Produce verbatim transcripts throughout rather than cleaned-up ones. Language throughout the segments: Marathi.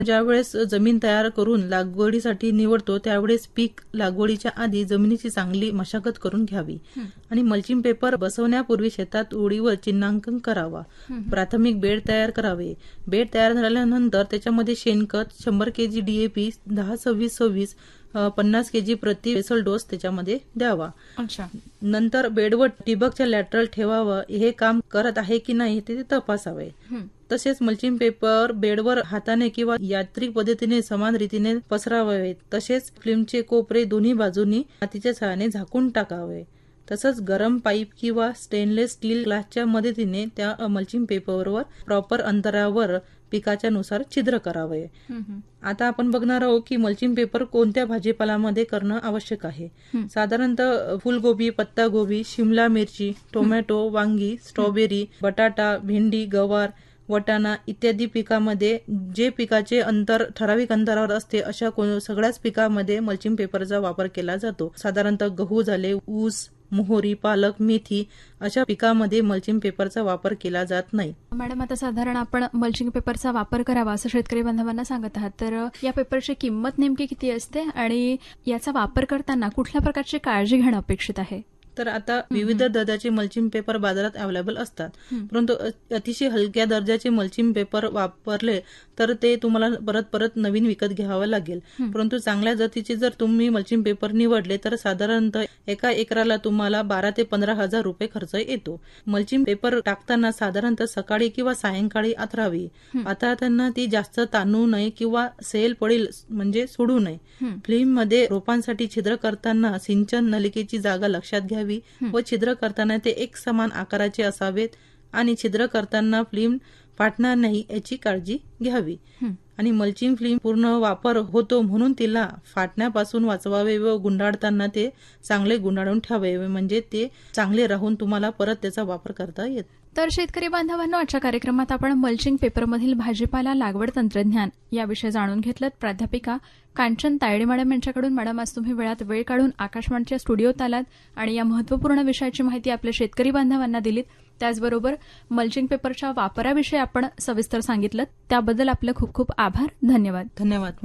ज्यावेळेस जमीन तयार करून लागवडीसाठी निवडतो त्यावेळेस पीक लागवडीच्या आधी जमिनीची चांगली मशागत करून घ्यावी आणि मल्चिंग पेपर बसवण्यापूर्वी शेतात ओळीवर चिन्हांकन करावा. प्राथमिक बेड तयार करावे. बेड तयार झाल्यानंतर त्याच्यामध्ये शेणखत शंभर केजी डीएपी दहा सव्वीस सव्वीस पन्नास केजी प्रति बेसल डोस त्याच्यामध्ये द्यावा. नंतर बेडवर ठिबकच्या लॅटरल ठेवावं. हे काम करत आहे की नाही ते तपासावे. तसेच मल्चिंग पेपर बेडवर हाताने किंवा यांत्रिक पद्धतीने समान रीतीने पसरावे. तसेच फिल्मचे कोपरे दोन्ही बाजूनी मातीच्या सहाय्याने झाकून टाकावे. तसंच गरम पाईप किंवा स्टेनलेस स्टील ग्लासच्या मदतीने त्या मल्चिंग पेपरवर प्रॉपर अंतरावर पिकाच्या नुसार छिद्र करावे. आता आपण बघणार आहोत की मल्चिंग पेपर कोणत्या भाजीपाल्यामध्ये करणं आवश्यक आहे. साधारणतः फुलगोबी, पत्तागोबी, शिमला मिरची, टोमॅटो, वांगी, स्ट्रॉबेरी, बटाटा, भेंडी, गवार, वटाणा इत्यादी पिकामध्ये जे पिकाचे अंतर ठराविक अंतरावर असते अशा सगळ्याच पिकामध्ये मल्चिंग पेपरचा वापर केला जातो. साधारणतः गहू झाले, ऊस, मोहरी, पालक, मेथी अशा पिकामध्ये मल्चिंग पेपरचा वापर केला जात नाही. मॅडम, आता साधारण आपण मल्चिंग पेपरचा वापर करावा असं शेतकरी बांधवांना सांगत आहात, तर या पेपरची किंमत नेमकी किती असते आणि याचा वापर करताना कुठल्या प्रकारची काळजी घेणं अपेक्षित आहे? तर आता विविध दर्जाचे मल्चिंग पेपर बाजारात अवेलेबल असतात, परंतु अतिशय हलक्या दर्जाचे मल्चिंग पेपर वापरले तर ते तुम्हाला परत परत नवीन विकत घ्यावं लागेल. परंतु चांगल्या जातीचे जर तुम्ही मल्चिंग पेपर निवडले तर साधारणतः एका एकराला तुम्हाला बारा ते पंधरा हजार रुपये खर्च येतो. मल्चिंग पेपर टाकताना साधारणतः सकाळी किंवा सायंकाळी आथरावी. आथरताना ती जास्त ताणू नये किंवा सेल पडेल म्हणजे सोडू नये. फिल्म मध्ये रोपांसाठी छिद्र करताना सिंचन नलिकेची जागा लक्षात घ्या व छिद्र करताना ते एक समान आकाराचे असावेत आणि छिद्र करताना फिल्म फाटणार नाही याची काळजी घ्यावी. आणि मल्चिंग फिल्म पूर्ण वापर होतो म्हणून तिला फाटण्यापासून वाचवावे व गुंडाळताना ते चांगले गुंडाळून ठेवावे म्हणजे ते चांगले राहून तुम्हाला परत त्याचा वापर करता येतो. तर शेतकरी बांधवांनो, आजच्या कार्यक्रमात आपण मल्चिंग पेपरमधील भाजीपाला लागवड तंत्रज्ञान याविषयी जाणून घेतलं. प्राध्यापिका कांचन तायडे मॅडम यांच्याकडून. मॅडम, आज तुम्ही वेळात वेळ काढून आकाशवाणीच्या स्टुडिओत आलात आणि या महत्वपूर्ण विषयाची माहिती आपल्या शेतकरी बांधवांना दिलीत. त्याचबरोबर मल्चिंग पेपरच्या वापराविषयी आपण सविस्तर सांगितलं. त्याबद्दल आपले खूप खूप आभार. धन्यवाद. धन्यवाद.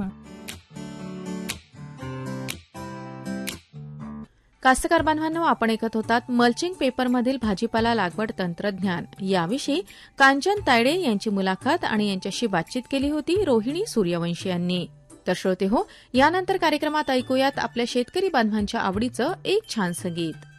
कास्तकार बांधवांनो, आपण ऐकत होतात मल्चिंग पेपरमधील भाजीपाला लागवड तंत्रज्ञान याविषयी कांचन तायडे यांची मुलाखत आणि यांच्याशी बातचीत केली होती रोहिणी सूर्यवंशी यांनी. तर श्रोते हो, यानंतर कार्यक्रमात ऐकूयात आपल्या शेतकरी बांधवांच्या आवडीचं एक छानसं गीत.